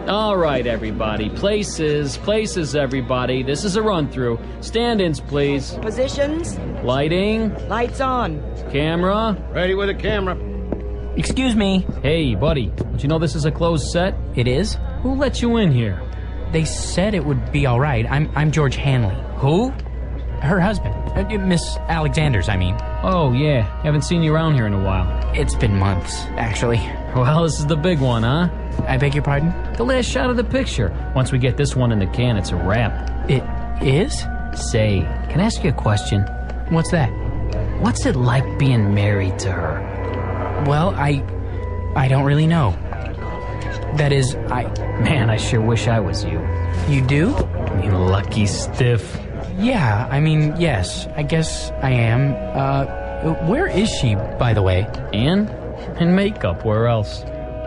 All right, everybody. Places, everybody. This is a run-through. Stand-ins, please. Positions. Lighting. Lights on. Camera. Ready with a camera. Excuse me. Hey, buddy. Don't you know this is a closed set? It is? Who let you in here? They said it would be all right. I'm George Hanley. Who? Her husband. Miss Alexander's, I mean. Oh, yeah. Haven't seen you around here in a while. It's been months, actually. Well, this is the big one, huh? I beg your pardon? The last shot of the picture. Once we get this one in the can, it's a wrap. It is? Say, can I ask you a question? What's that? What's it like being married to her? Well, I don't really know. That is, Man, I sure wish I was you. You do? You lucky stiff. Yeah, I mean, yes. I guess I am. Where is she, by the way? And? In makeup, where else?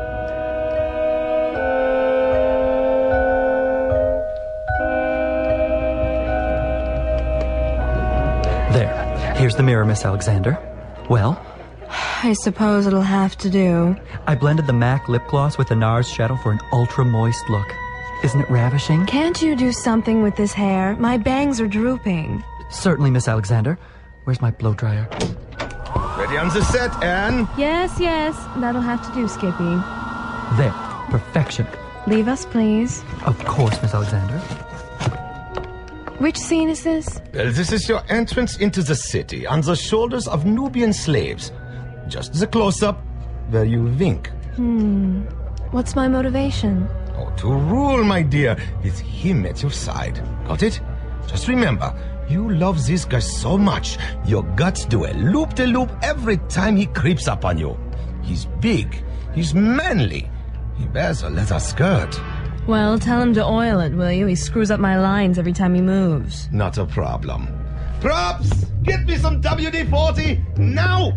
There. Here's the mirror, Miss Alexander. Well? I suppose it'll have to do. I blended the MAC lip gloss with the NARS shadow for an ultra-moist look. Isn't it ravishing? Can't you do something with this hair? My bangs are drooping. Certainly, Miss Alexander. Where's my blow dryer? Ready on the set, Anne? Yes. That'll have to do, Skippy. There. Perfection. Leave us, please. Of course, Miss Alexander. Which scene is this? Well, this is your entrance into the city on the shoulders of Nubian slaves. Just the close-up where you wink. What's my motivation? Oh, to rule, my dear, with him at your side. Got it? Just remember, you love this guy so much, your guts do a loop-de-loop every time he creeps up on you. He's big. He's manly. He wears a leather skirt. Well, tell him to oil it, will you? He screws up my lines every time he moves. Not a problem. Props! Get me some WD-40 now!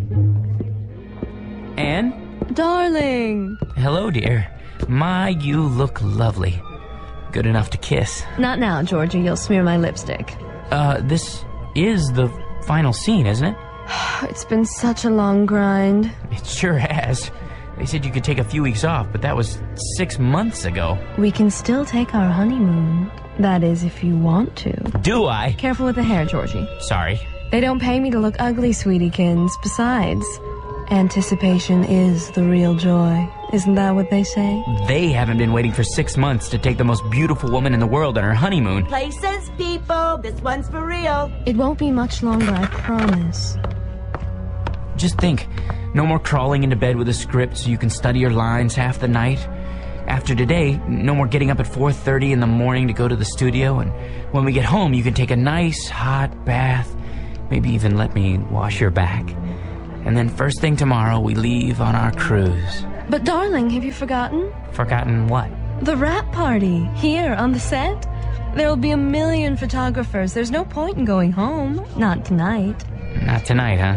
Anne? Darling! Hello, dear. My, you look lovely. Good enough to kiss. Not now, Georgie. You'll smear my lipstick. This is the final scene, isn't it? It's been such a long grind. It sure has. They said you could take a few weeks off, but that was 6 months ago. We can still take our honeymoon. That is, if you want to. Do I? Careful with the hair, Georgie. Sorry. They don't pay me to look ugly, sweetiekins. Besides, anticipation is the real joy. Isn't that what they say? They haven't been waiting for 6 months to take the most beautiful woman in the world on her honeymoon. Places, people. This one's for real. It won't be much longer, I promise. Just think, no more crawling into bed with a script so you can study your lines half the night. After today, no more getting up at 4:30 in the morning to go to the studio, and when we get home, you can take a nice hot bath, maybe even let me wash your back. And then first thing tomorrow, we leave on our cruise. But darling, have you forgotten? Forgotten what? The wrap party, here on the set. There'll be 1,000,000 photographers. There's no point in going home. Not tonight. Not tonight, huh?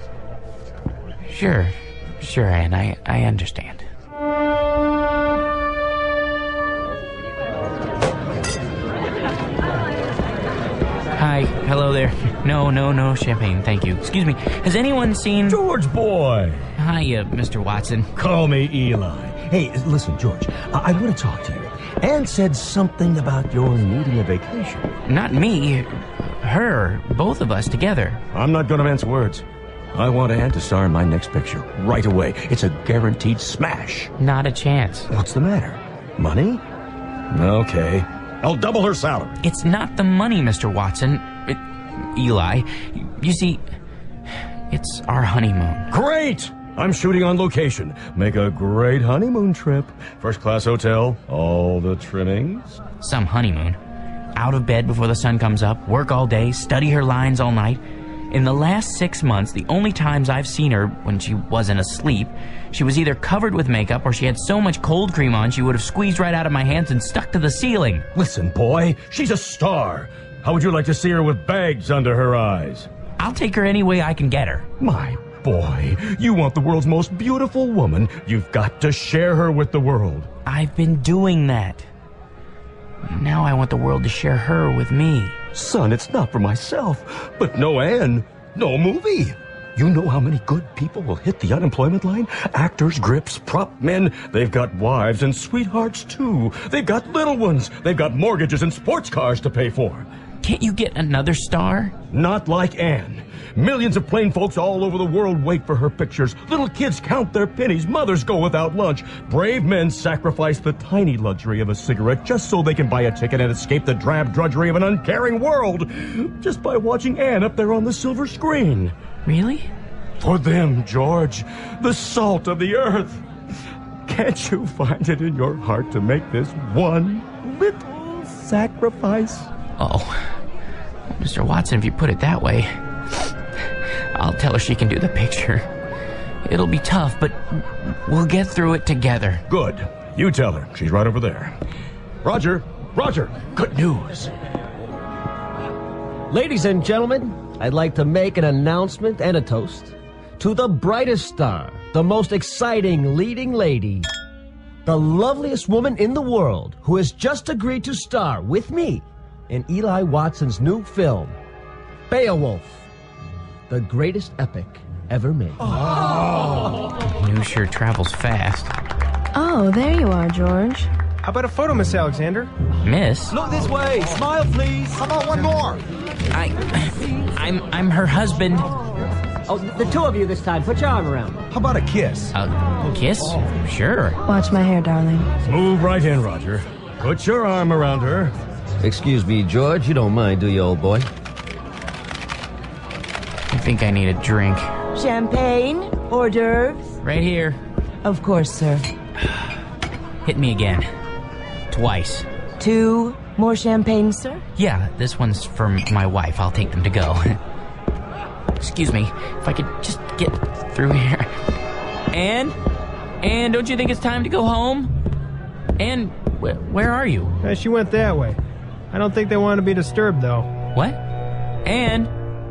Sure, Anne, I understand. Hi, hello there. No champagne, thank you. Excuse me, has anyone seen... George boy! Hi, Mr. Watson. Call me Eli. Hey, listen, George, I want to talk to you. Anne said something about your needing a vacation. Not me, her, both of us together. I'm not going to mince words. I want Anne to star in my next picture right away. It's a guaranteed smash. Not a chance. What's the matter? Money? Okay. I'll double her salary. It's not the money, Mr. Watson. Eli, you see, it's our honeymoon. Great! I'm shooting on location. Make a great honeymoon trip. First class hotel, all the trimmings. Some honeymoon. Out of bed before the sun comes up, work all day, study her lines all night. In the last 6 months, the only times I've seen her when she wasn't asleep, she was either covered with makeup or she had so much cold cream on she would have squeezed right out of my hands and stuck to the ceiling. Listen, boy, she's a star. How would you like to see her with bags under her eyes? I'll take her any way I can get her. My boy, you want the world's most beautiful woman. You've got to share her with the world. I've been doing that. Now I want the world to share her with me. Son, it's not for myself, but no Anne, no movie. You know how many good people will hit the unemployment line? Actors, grips, prop men. They've got wives and sweethearts, too. They've got little ones. They've got mortgages and sports cars to pay for. Can't you get another star? Not like Anne. Millions of plain folks all over the world wait for her pictures. Little kids count their pennies. Mothers go without lunch. Brave men sacrifice the tiny luxury of a cigarette just so they can buy a ticket and escape the drab drudgery of an uncaring world. Just by watching Anne up there on the silver screen. Really? For them, George, the salt of the earth. Can't you find it in your heart to make this one little sacrifice? Oh, Mr. Watson, if you put it that way, I'll tell her she can do the picture. It'll be tough, but we'll get through it together. Good. You tell her. She's right over there. Roger, good news. Ladies and gentlemen, I'd like to make an announcement and a toast to the brightest star, the most exciting leading lady, the loveliest woman in the world, who has just agreed to star with me in Eli Watson's new film, Beowulf, the greatest epic ever made. News sure travels fast. Oh, there you are, George. How about a photo, Miss Alexander? Miss? Look this way. Smile, please. How about one more? I'm her husband. Oh, the two of you this time. Put your arm around. How about a kiss? A kiss? Sure. Watch my hair, darling. Move right in, Roger. Put your arm around her. Excuse me, George. You don't mind, do you, old boy? I think I need a drink. Champagne? Hors d'oeuvres? Right here. Of course, sir. Hit me again. Twice. 2 more champagne, sir? Yeah, this one's for my wife. I'll take them to go. Excuse me, if I could just get through here. Anne, don't you think it's time to go home? Anne, where are you? She went that way. I don't think they want to be disturbed, though. What? Anne?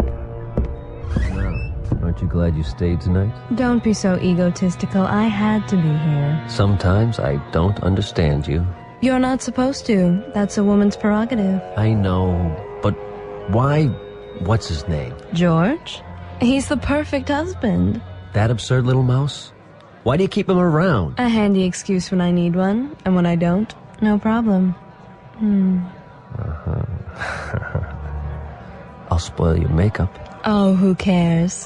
Aren't you glad you stayed tonight? Don't be so egotistical. I had to be here. Sometimes I don't understand you. You're not supposed to. That's a woman's prerogative. I know, but why? What's his name? George? He's the perfect husband. That absurd little mouse? Why do you keep him around? A handy excuse when I need one, and when I don't, no problem. I'll spoil your makeup. Oh, who cares?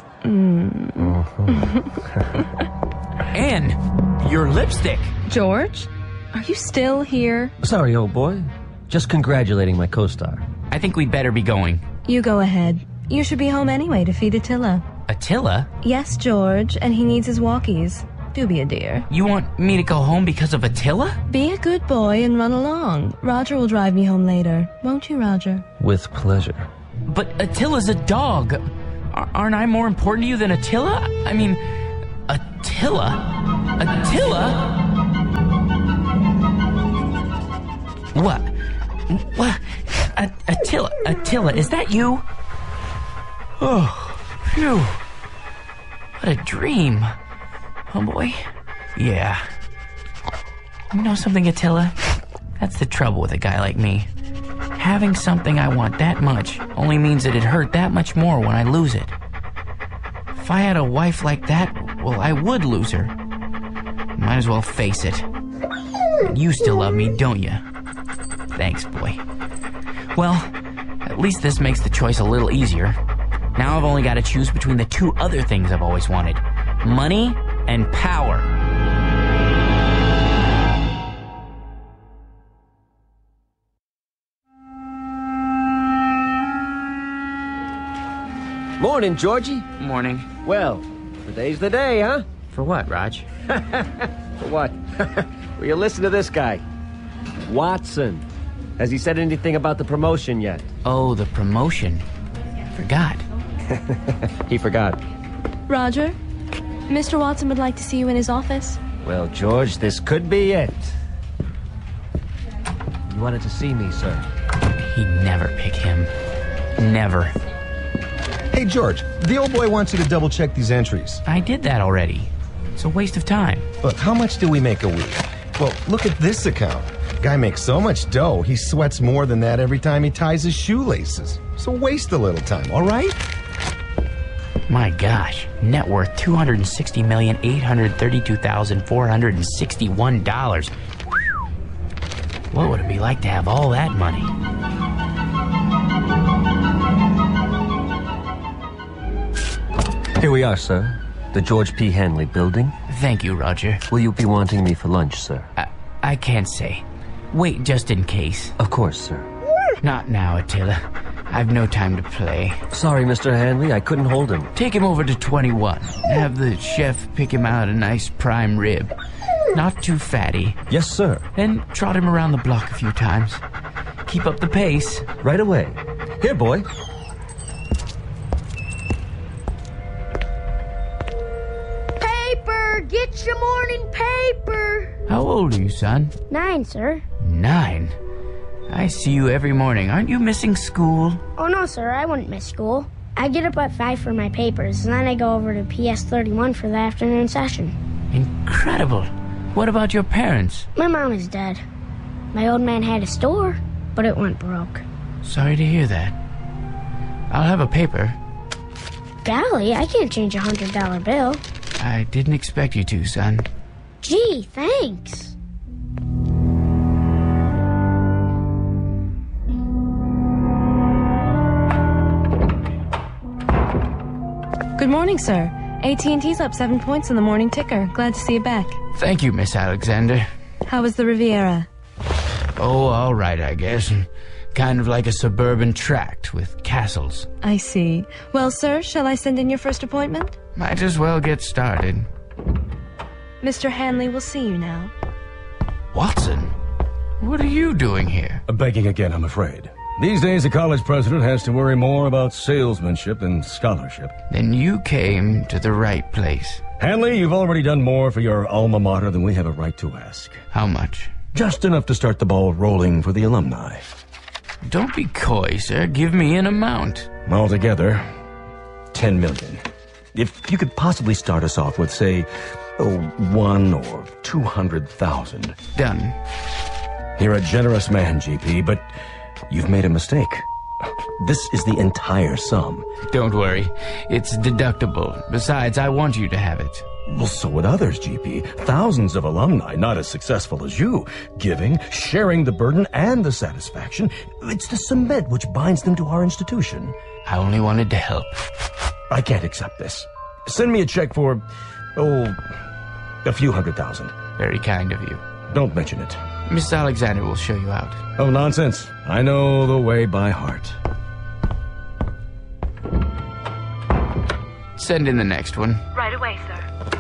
Anne, your lipstick. George? Are you still here? Sorry, old boy. Just congratulating my co-star. I think we'd better be going. You go ahead. You should be home anyway to feed Attila. Attila? Yes, George, and he needs his walkies. Do be a dear. You want me to go home because of Attila? Be a good boy and run along. Roger will drive me home later. Won't you, Roger? With pleasure. But Attila's a dog. Aren't I more important to you than Attila? I mean, Attila? What? Attila, is that you? Oh, phew. What a dream. Oh boy. Yeah. You know something, Attila? That's the trouble with a guy like me. Having something I want that much only means that it hurt that much more when I lose it. If I had a wife like that, well, I would lose her. Might as well face it. But you still love me, don't you? Thanks, boy. Well, at least this makes the choice a little easier. Now I've only got to choose between the two other things I've always wanted. Money and power. Morning, Georgie. Morning. Well, today's the day, huh? For what, Raj? For what? Will you listen to this guy? Watson. Has he said anything about the promotion yet? Oh, the promotion. Forgot. He forgot. Roger? Mr. Watson would like to see you in his office. Well, George, this could be it. You wanted to see me, sir. He'd never pick him. Never. Hey, George, the old boy wants you to double-check these entries. I did that already. It's a waste of time. Look, how much do we make a week? Well, look at this account. Guy makes so much dough, he sweats more than that every time he ties his shoelaces. So waste a little time, all right? My gosh, net worth $260,832,461. What would it be like to have all that money? Here we are, sir. The George P. Hanley building. Thank you, Roger. Will you be wanting me for lunch, sir? I can't say. Wait just in case. Of course, sir. Not now, Attila. I've no time to play. Sorry, Mr. Hanley, I couldn't hold him. Take him over to 21. Have the chef pick him out a nice prime rib. Not too fatty. Yes, sir. Then trot him around the block a few times. Keep up the pace. Right away. Here, boy. Paper! Get your morning paper! How old are you, son? 9, sir. 9? I see you every morning. Aren't you missing school? Oh, no, sir. I wouldn't miss school. I get up at 5 for my papers, and then I go over to PS 31 for the afternoon session. Incredible. What about your parents? My mom is dead. My old man had a store, but it went broke. Sorry to hear that. I'll have a paper. Golly, I can't change a $100 bill. I didn't expect you to, son. Gee, thanks. Good morning, sir. AT&T's up 7 points in the morning ticker. Glad to see you back. Thank you, Miss Alexander. How was the Riviera? Oh, all right, I guess. Kind of like a suburban tract with castles. I see. Well, sir, shall I send in your first appointment? Might as well get started. Mr. Hanley will see you now. Watson, what are you doing here? Begging again, I'm afraid. These days, a college president has to worry more about salesmanship than scholarship. Then you came to the right place. Hanley, you've already done more for your alma mater than we have a right to ask. How much? Just enough to start the ball rolling for the alumni. Don't be coy, sir. Give me an amount. Altogether, $10 million. If you could possibly start us off with, say, $1 or $200,000. Done. You're a generous man, GP, but you've made a mistake. This is the entire sum. Don't worry. It's deductible. Besides, I want you to have it. Well, so would others, GP. Thousands of alumni, not as successful as you. Giving, sharing the burden and the satisfaction. It's the cement which binds them to our institution. I only wanted to help. I can't accept this. Send me a check for, a few $100,000. Very kind of you. Don't mention it. Miss Alexander will show you out. Oh, nonsense. I know the way by heart. Send in the next one. Right away, sir.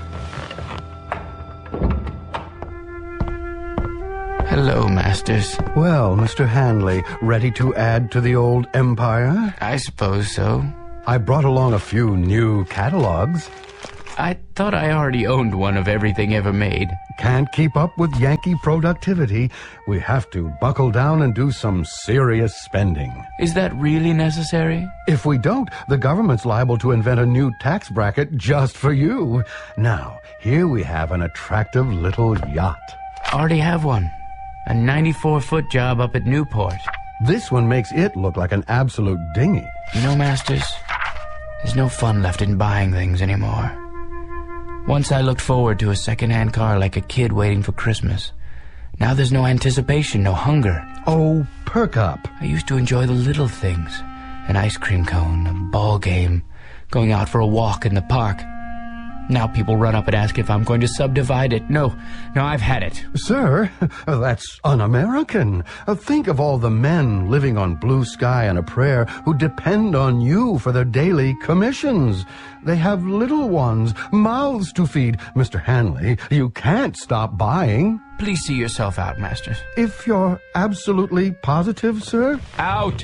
Hello, Masters. Well, Mr. Hanley, ready to add to the old empire? I suppose so. I brought along a few new catalogs. I thought I already owned one of everything ever made. Can't keep up with Yankee productivity. We have to buckle down and do some serious spending. Is that really necessary? If we don't, the government's liable to invent a new tax bracket just for you. Now, here we have an attractive little yacht. Already have one. A 94-foot job up at Newport. This one makes it look like an absolute dinghy. You know, Masters, there's no fun left in buying things anymore. Once I looked forward to a second-hand car like a kid waiting for Christmas. Now there's no anticipation, no hunger. Oh, perk up. I used to enjoy the little things. An ice cream cone, a ball game, going out for a walk in the park. Now people run up and ask if I'm going to subdivide it. No, I've had it. Sir, that's un-American. Think of all the men living on blue sky and a prayer who depend on you for their daily commissions. They have little ones, mouths to feed. Mr. Hanley, you can't stop buying. Please see yourself out, Masters. If you're absolutely positive, sir. Out!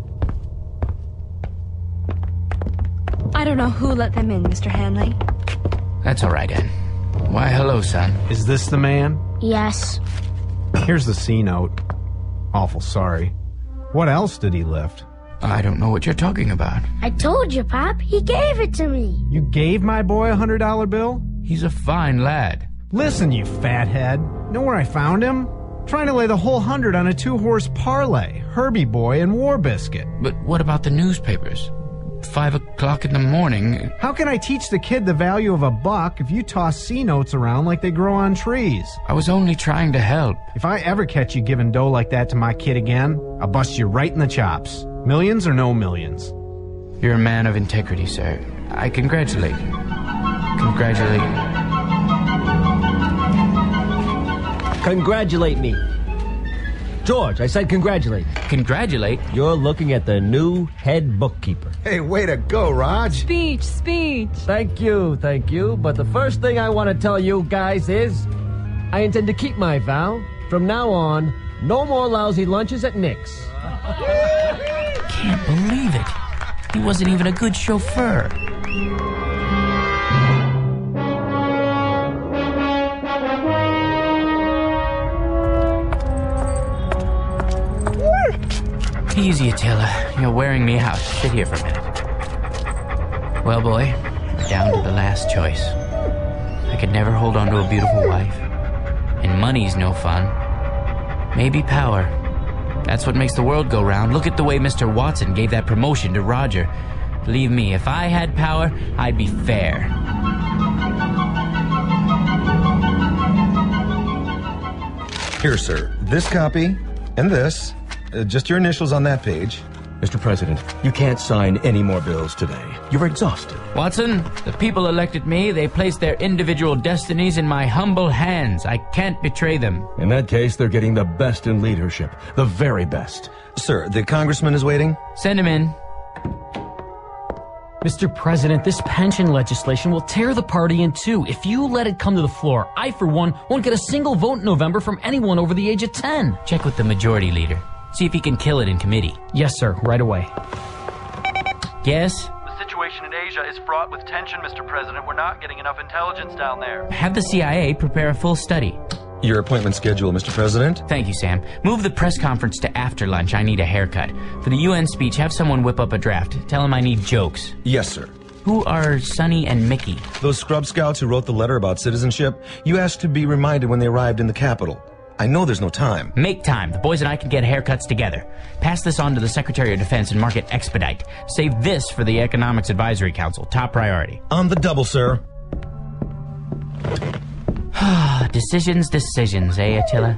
I don't know who let them in, Mr. Hanley. That's all right, Ann. Why, hello, son. Is this the man? Yes. Here's the C note. Awful sorry. What else did he lift? I don't know what you're talking about. I told you, Pop. He gave it to me. You gave my boy a $100 bill? He's a fine lad. Listen, you fathead. Know where I found him? Trying to lay the whole 100 on a 2-horse parlay. Herbie Boy and War Biscuit. But what about the newspapers? 5 o'clock in the morning. How can I teach the kid the value of a buck if you toss C-notes around like they grow on trees? I was only trying to help. If I ever catch you giving dough like that to my kid again, I'll bust you right in the chops. Millions or no millions. You're a man of integrity, sir. I congratulate you. Congratulate you. Congratulate me. George, I said congratulate. Congratulate? You're looking at the new head bookkeeper. Hey, way to go, Raj. Speech. Thank you. But the first thing I want to tell you guys is I intend to keep my vow. From now on, no more lousy lunches at Nick's. Can't believe it. He wasn't even a good chauffeur. Easy, Attila. You're wearing me out. Sit here for a minute. Well, boy, down to the last choice. I could never hold on to a beautiful wife. And money's no fun. Maybe power. That's what makes the world go round. Look at the way Mr. Watson gave that promotion to Roger. Believe me, if I had power, I'd be fair. Here, sir. This copy and this. Just your initials on that page. Mr. President, you can't sign any more bills today. You're exhausted. Watson, the people elected me. They placed their individual destinies in my humble hands. I can't betray them. In that case, they're getting the best in leadership. The very best. Sir, the congressman is waiting. Send him in. Mr. President, this pension legislation will tear the party in two. If you let it come to the floor, I, for one, won't get a single vote in November from anyone over the age of 10. Check with the majority leader. See if he can kill it in committee. Yes, sir. Right away. Yes? The situation in Asia is fraught with tension, Mr. President. We're not getting enough intelligence down there. Have the CIA prepare a full study. Your appointment schedule, Mr. President. Thank you, Sam. Move the press conference to after lunch. I need a haircut. For the UN speech, have someone whip up a draft. Tell him I need jokes. Yes, sir. Who are Sonny and Mickey? Those scrub scouts who wrote the letter about citizenship. You asked to be reminded when they arrived in the capital. I know there's no time. Make time. The boys and I can get haircuts together. Pass this on to the Secretary of Defense and mark it expedite. Save this for the Economics Advisory Council. Top priority. On the double, sir. Decisions, eh, Attila?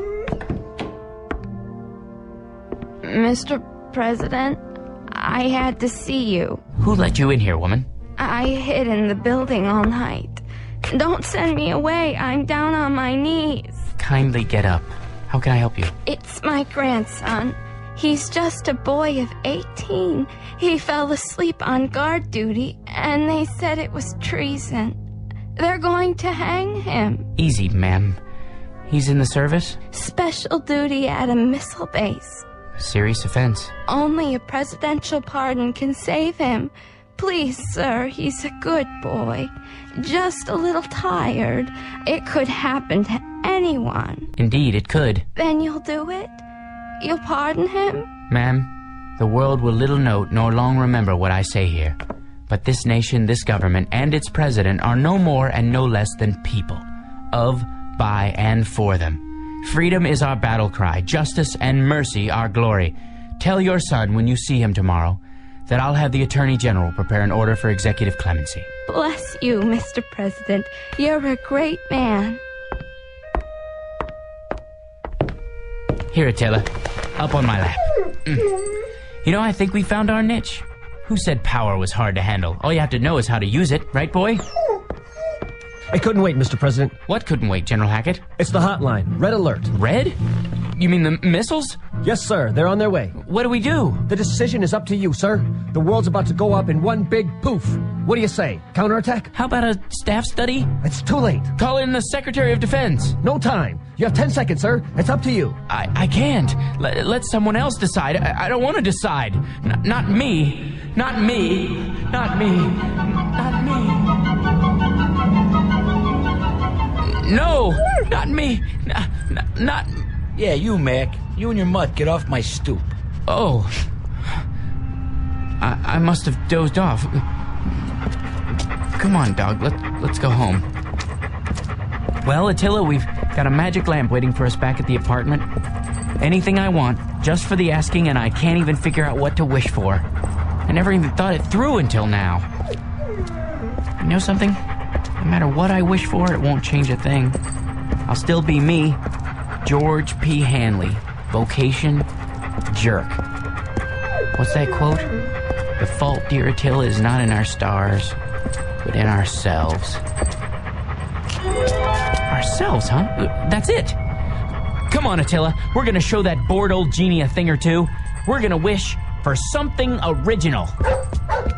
Mr. President, I had to see you. Who let you in here, woman? I hid in the building all night. Don't send me away. I'm down on my knees. Kindly get up. How can I help you? It's my grandson. He's just a boy of 18. He fell asleep on guard duty, and they said it was treason. They're going to hang him. Easy, ma'am. He's in the service? Special duty at a missile base. Serious offense. Only a presidential pardon can save him. Please, sir, he's a good boy. Just a little tired. It could happen to anyone. Indeed, it could. Then you'll do it? You'll pardon him? Ma'am, the world will little note nor long remember what I say here. But this nation, this government, and its president are no more and no less than people. Of, by, and for them. Freedom is our battle cry, justice and mercy our glory. Tell your son when you see him tomorrow that I'll have the Attorney General prepare an order for executive clemency. Bless you, Mr. President. You're a great man. Here, Attila. Up on my lap. You know, I think we found our niche. Who said power was hard to handle? All you have to know is how to use it, right, boy? I couldn't wait, Mr. President. What couldn't wait, General Hackett? It's the hotline. Red alert. Red? You mean the missiles? Yes, sir. They're on their way. What do we do? The decision is up to you, sir. The world's about to go up in one big poof. What do you say? Counterattack? How about a staff study? It's too late. Call in the Secretary of Defense. No time. You have 10 seconds, sir. It's up to you. I can't. Let someone else decide. I don't want to decide. Not me. Not me. Not me. Not me. No! Not me! Not... Yeah, you, Mac. You and your mutt, get off my stoop. Oh. I must have dozed off. Come on, dog. Let's go home. Well, Attila, we've got a magic lamp waiting for us back at the apartment. Anything I want, just for the asking, and I can't even figure out what to wish for. I never even thought it through until now. You know something? No matter what I wish for, it won't change a thing. I'll still be me, George P. Hanley. Vocation, jerk. What's that quote? The fault, dear Attila, is not in our stars, but in ourselves. Ourselves, huh? That's it. Come on, Attila. We're gonna show that bored old genie a thing or two. We're gonna wish for something original.